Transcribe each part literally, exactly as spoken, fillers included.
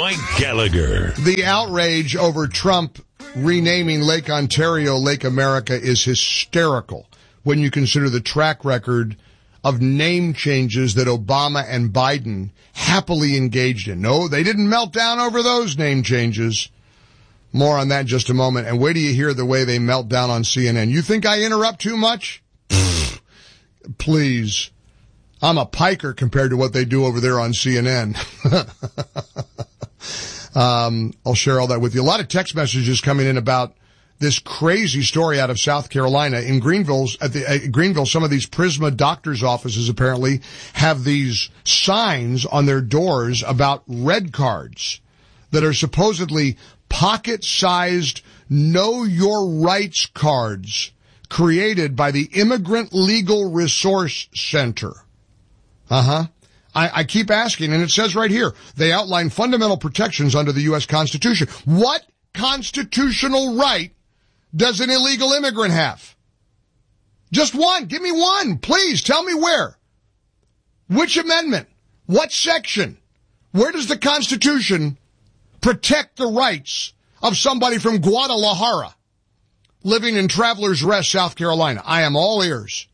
Mike Gallagher. The outrage over Trump renaming Lake Ontario Lake America is hysterical when you consider the track record of name changes that Obama and Biden happily engaged in. No, they didn't melt down over those name changes. More on that in just a moment. And wait till you hear the way they melt down on C N N. You think I interrupt too much? Please. I'm a piker compared to what they do over there on C N N. um, I'll share all that with you. A lot of text messages coming in about this crazy story out of South Carolina. In Greenville, at the, uh, Greenville, some of these Prisma doctors' offices apparently have these signs on their doors about red cards that are supposedly pocket-sized Know Your Rights cards created by the Immigrant Legal Resource Center. Uh-huh. I, I keep asking, and it says right here, they outline fundamental protections under the U S Constitution. What constitutional right does an illegal immigrant have? Just one. Give me one. Please tell me where. Which amendment? What section? Where does the Constitution protect the rights of somebody from Guadalajara living in Travelers Rest, South Carolina? I am all ears.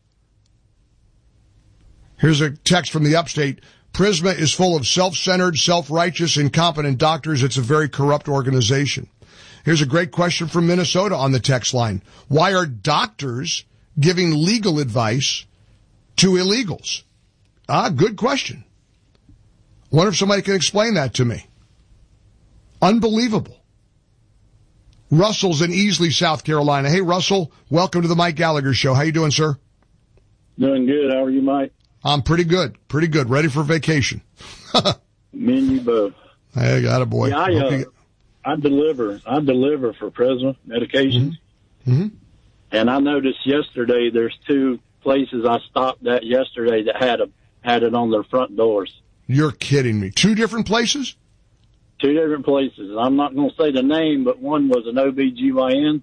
Here's a text from the upstate. Prisma is full of self-centered, self-righteous, incompetent doctors. It's a very corrupt organization. Here's a great question from Minnesota on the text line. Why are doctors giving legal advice to illegals? Ah, good question. Wonder if somebody can explain that to me. Unbelievable. Russell's in Easley, South Carolina. Hey, Russell, welcome to the Mike Gallagher Show. How you doing, sir? Doing good. How are you, Mike? I'm pretty good. Pretty good. Ready for vacation. Me and you both. Hey, got it, boy. Yeah, I, uh, I deliver. I deliver for Prisma medications. Mm-hmm. Mm-hmm. And I noticed yesterday there's two places I stopped at yesterday that had a had it on their front doors. You're kidding me. Two different places? Two different places. I'm not going to say the name, but one was an O B G Y N,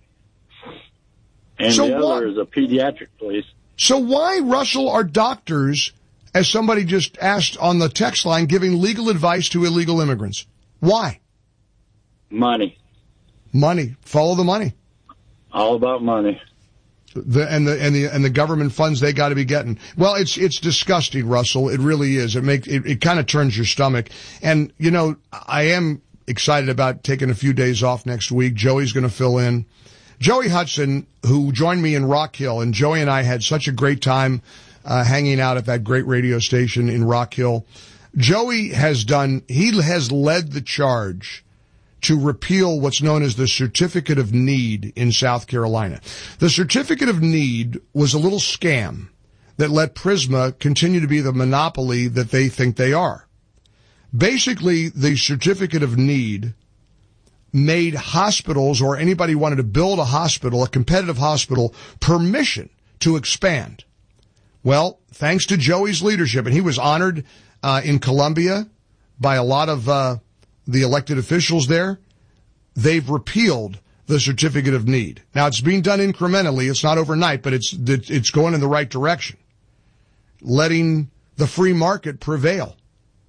and so the other what? is a pediatric place. So why, Russell, are doctors, as somebody just asked on the text line, giving legal advice to illegal immigrants? Why? Money. Money. Follow the money. All about money. The, and the and the and the government funds they got to be getting. Well, it's it's disgusting, Russell. It really is. It makes it, it kind of turns your stomach. And you know, I am excited about taking a few days off next week. Joey's going to fill in. Joey Hudson, who joined me in Rock Hill, and Joey and I had such a great time uh, hanging out at that great radio station in Rock Hill. Joey has done. He has led the charge to repeal what's known as the Certificate of Need in South Carolina. The Certificate of Need was a little scam that let Prisma continue to be the monopoly that they think they are. Basically, the Certificate of Need made hospitals, or anybody who wanted to build a hospital, a competitive hospital, permission to expand. Well, thanks to Joey's leadership, and he was honored uh, in Columbia by a lot of uh the elected officials there, they've repealed the Certificate of Need. Now, it's being done incrementally. It's not overnight, but it's it's going in the right direction, letting the free market prevail.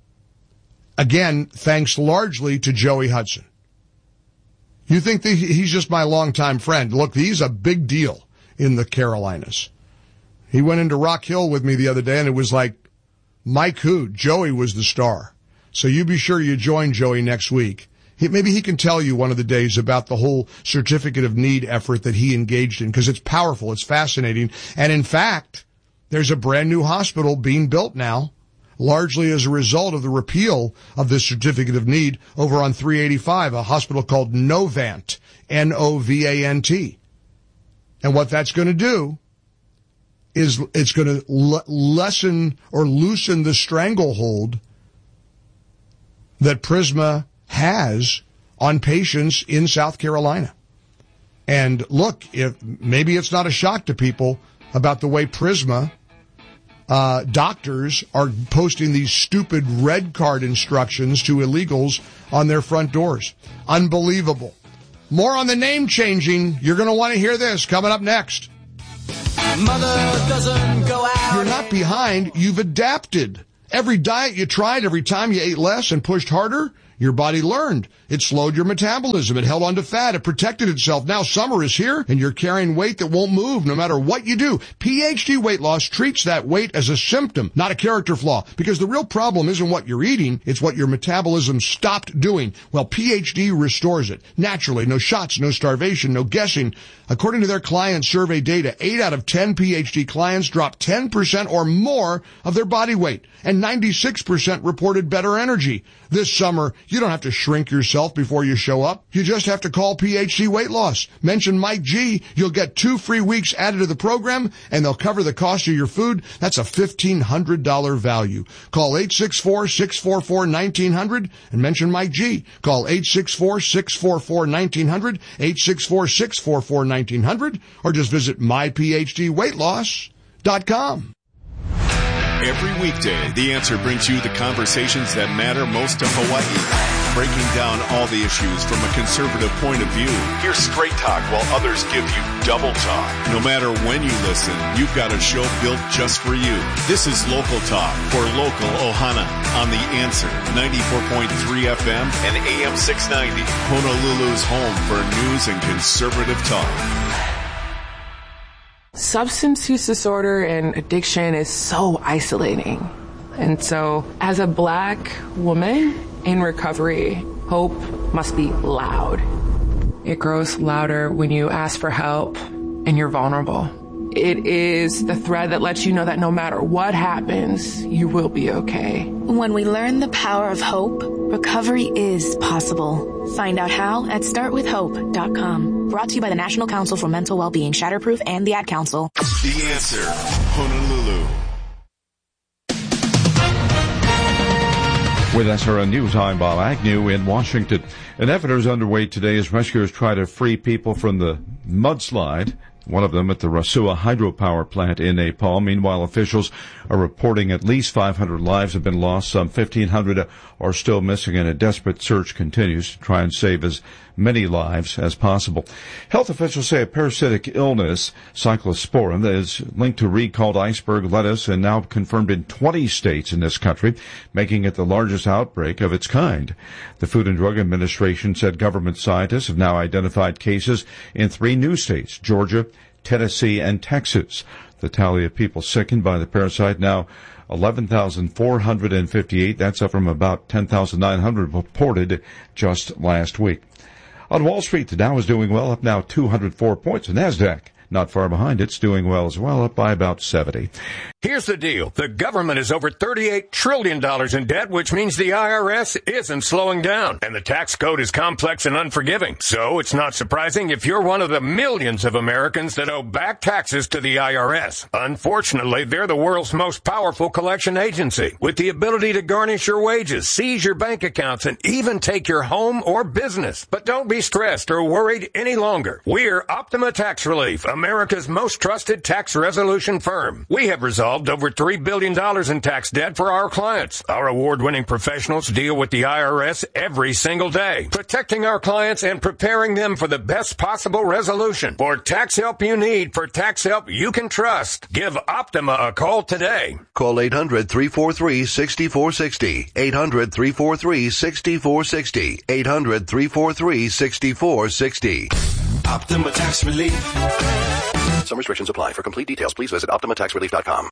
Again, thanks largely to Joey Hudson. You think that he's just my longtime friend. Look, he's a big deal in the Carolinas. He went into Rock Hill with me the other day, and it was like, Mike who? Joey was the star. So you be sure you join Joey next week. He, maybe he can tell you one of the days about the whole Certificate of Need effort that he engaged in, because it's powerful, it's fascinating. And in fact, there's a brand new hospital being built now, largely as a result of the repeal of the Certificate of Need over on three eighty-five, a hospital called Novant, N O V A N T. And what that's going to do is it's going to l- lessen or loosen the stranglehold that Prisma has on patients in South Carolina. And look, if maybe it's not a shock to people about the way Prisma uh doctors are posting these stupid red card instructions to illegals on their front doors. Unbelievable. More on the name changing. You're going to want to hear this coming up next. Mother doesn't go out. You're not behind. You've adapted. Every diet you tried, every time you ate less and pushed harder, Your body learned. It slowed your metabolism. It held onto fat. It protected itself. Now summer is here and you're carrying weight that won't move no matter what you do. P H D Weight Loss treats that weight as a symptom, not a character flaw, because the real problem isn't what you're eating, it's what your metabolism stopped doing. Well, P H D restores it. Naturally, no shots, no starvation, no guessing. According to their client survey data, eight out of ten P H D clients dropped ten percent or more of their body weight, and ninety-six percent reported better energy. This summer, you don't have to shrink yourself before you show up. You just have to call P H D Weight Loss. Mention Mike G. You'll get two free weeks added to the program, and they'll cover the cost of your food. That's a fifteen hundred dollars value. Call eight six four, six four four, one nine zero zero and mention Mike G. Call eight six four, six four four, one nine zero zero, eight six four, six four four, one nine zero zero, or just visit my p h d weight loss dot com. Every weekday, The Answer brings you the conversations that matter most to Hawaii, breaking down all the issues from a conservative point of view. Hear straight talk while others give you double talk. No matter when you listen, you've got a show built just for you. This is Local Talk for Local Ohana on The Answer, ninety-four point three F M and A M six ninety, Honolulu's home for news and conservative talk. Substance use disorder and addiction is so isolating. And so, as a Black woman in recovery, hope must be loud. It grows louder when you ask for help and you're vulnerable. It is the thread that lets you know that no matter what happens, you will be okay. When we learn the power of hope, recovery is possible. Find out how at start with hope dot com. Brought to you by the National Council for Mental Wellbeing, Shatterproof, and the Ad Council. The Answer, Honolulu. With S R N News, I'm Bob Agnew in Washington. An effort is underway today as rescuers try to free people from the mudslide, one of them at the Rasua hydropower plant in Nepal. Meanwhile, officials are reporting at least five hundred lives have been lost. Some fifteen hundred are still missing, and a desperate search continues to try and save as many lives as possible. Health officials say a parasitic illness, cyclosporin, that is linked to recalled iceberg lettuce and now confirmed in twenty states in this country, making it the largest outbreak of its kind. The Food and Drug Administration said government scientists have now identified cases in three new states, Georgia, Tennessee, and Texas. The tally of people sickened by the parasite now eleven thousand four hundred fifty-eight. That's up from about ten thousand nine hundred reported just last week. On Wall Street, the Dow is doing well, up now two hundred four points. The NASDAQ, not far behind, it's doing well as well, up by about seventy. Here's the deal. The government is over thirty-eight trillion dollars in debt, which means the I R S isn't slowing down. And the tax code is complex and unforgiving. So it's not surprising if you're one of the millions of Americans that owe back taxes to the I R S. Unfortunately, they're the world's most powerful collection agency, with the ability to garnish your wages, seize your bank accounts, and even take your home or business. But don't be stressed or worried any longer. We're Optima Tax Relief, America's most trusted tax resolution firm. We have resolved over three billion dollars in tax debt for our clients. Our award-winning professionals deal with the I R S every single day, protecting our clients and preparing them for the best possible resolution. For tax help you need, for tax help you can trust, give Optima a call today. Call eight hundred, three four three, six four six zero, eight hundred, three four three, six four six zero, eight hundred, three four three, six four six zero. Optima Tax Relief. Some restrictions apply. For complete details, please visit optima tax relief dot com.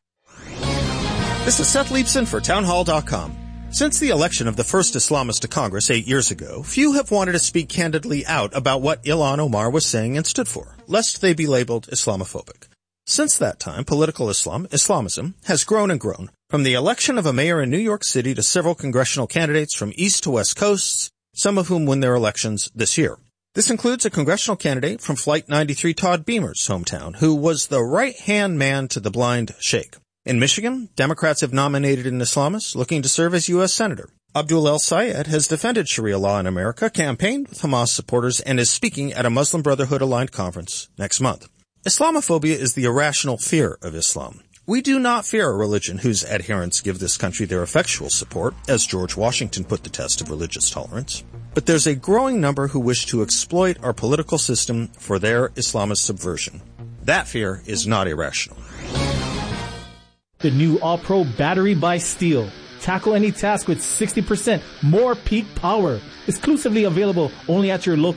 This is Seth Leibson for townhall dot com. Since the election of the first Islamist to Congress eight years ago, few have wanted to speak candidly out about what Ilhan Omar was saying and stood for, lest they be labeled Islamophobic. Since that time, political Islam, Islamism, has grown and grown, from the election of a mayor in New York City to several congressional candidates from east to west coasts, some of whom win their elections this year. This includes a congressional candidate from Flight ninety-three, Todd Beamer's hometown, who was the right-hand man to the blind sheikh. In Michigan, Democrats have nominated an Islamist looking to serve as U S Senator. Abdul El-Sayed has defended Sharia law in America, campaigned with Hamas supporters, and is speaking at a Muslim Brotherhood-aligned conference next month. Islamophobia is the irrational fear of Islam. We do not fear a religion whose adherents give this country their effectual support, as George Washington put the test of religious tolerance. But there's a growing number who wish to exploit our political system for their Islamist subversion. That fear is not irrational. The new All-Pro battery by Steel. Tackle any task with sixty percent more peak power. Exclusively available only at your local